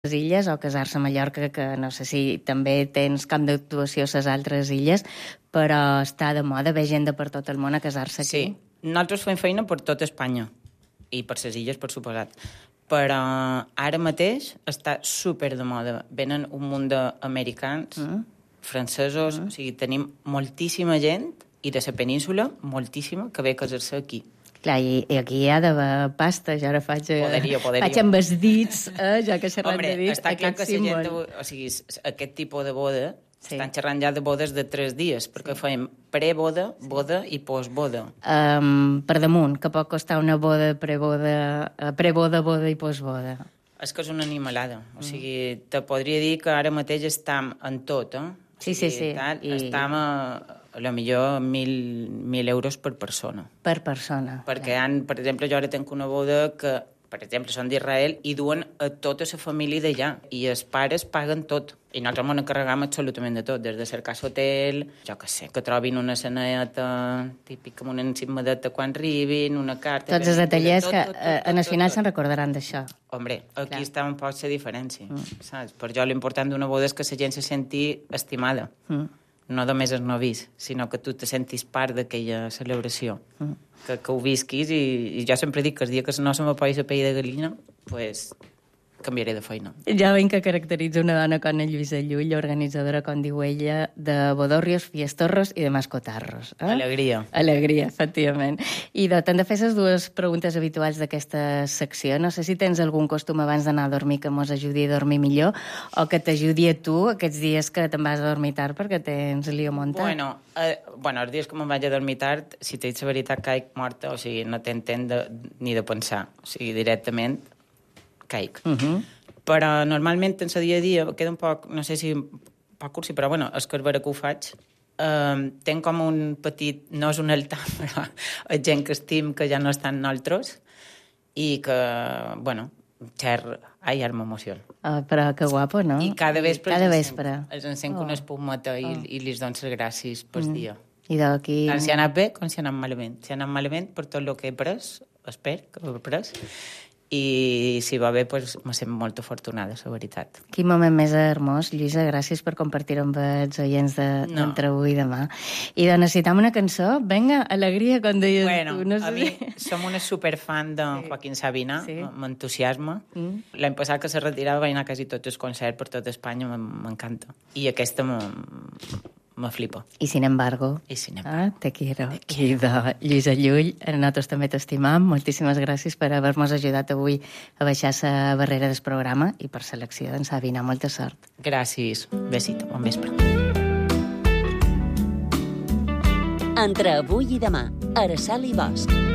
les illes o casar-se a Mallorca, que no sé si també tens camp d'actuació a les altres illes, però està de moda, ve gent de per tot el món a casar-se aquí. Sí, nosaltres fem feina per tot Espanya i per les illes, per suposat. Però ara mateix està super de moda. Venen un munt d'americans, francesos, o sigui, tenim moltíssima gent, i de la península, moltíssima, que ve a casar-se aquí. Clar, i aquí hi ha d'haver pasta, jo ara faig amb els dits, ja que xerrant de dits, està clar que símbol. la gent, o sigui, aquest tipus de boda, estan xerrant ja de bodes de 3 dies, perquè fem pre-boda, boda i post-boda. Per damunt, que pot costar una boda, pre-boda, boda i post-boda. És que és una animalada. O sigui, te podria dir que ara mateix estem en tot, Sí. Estem a lo millor 1.000 euros per persona. Per persona. Perquè, per exemple, jo ara tinc una boda que, per exemple, són d'Israel i duen a tota la família d'allà. I els pares paguen tot. I nosaltres ens encarregam absolutament de tot, des de cercar l'hotel, jo què sé, que trobin una ceneta típica, una encimadeta quan arribin, una carta... Tots els ateliers que en el final se'n recordaran d'això. Hombre, aquí està un poc la diferència, saps? Per jo l'important d'una boda és que la gent se senti estimada. No només els novis, sinó que tu te sentis part d'aquella celebració. Que ho visquis i jo sempre dic que el dia que no se m'apoyi la pell de gallina, pues canviaré de feina. Ja veiem que caracteritza una dona com la Lluïsa Llull, organitzadora, com diu ella, de bodorrios, fiestorros i de mascotarros. Alegria. Alegria, efectivament. I t'han de fer les dues preguntes habituals d'aquesta secció. No sé si tens algun costum abans d'anar a dormir que mos ajudi a dormir millor o que t'ajudi a tu aquests dies que te'n vas a dormir tard perquè tens lío muntat. Bueno, els dies que me'n vaig a dormir tard, si t'he dit la veritat, caic morta, o sigui, no t'entenc ni de pensar. O sigui, directament caic. Però normalment en el dia a dia queda un poc, no sé si un poc cursi, però bueno, és que és vera que ho faig. Tenc com un petit, no és un altar, però és gent que estim que ja no estan nosaltres i que, bueno, ara m'emociono. Però que guapo, no? I cada vespre els encenc una espumeta i li dono les gràcies per dia. I d'aquí... Tant si ha anat bé com si ha anat malament. Si ha anat malament per tot el que he pres, espero que ho he pres, i si va bé, doncs me sento molt afortunada, la veritat. Quin moment més hermós, Lluïsa, gràcies per compartir-ho amb els oients d'Entre avui i demà. I doncs necessitam una cançó, venga, alegria, com deies tu. No sé a mi som una superfan de Joaquín Sabina, m'entusiasma. L'any passat que se retirava vaig anar a quasi tots els concerts per tot Espanya, m'encanta. I aquesta me flipa. Y sin embargo. Te quiero. I de Lluïsa Llull, nosaltres també t'estimam. Moltíssimes gràcies per haver-nos ajudat avui a baixar la barrera del programa i per selecció d'en Sabina. Molta sort. Gràcies. Besito. Bon vespre. Entre avui i demà, Araceli Bosch.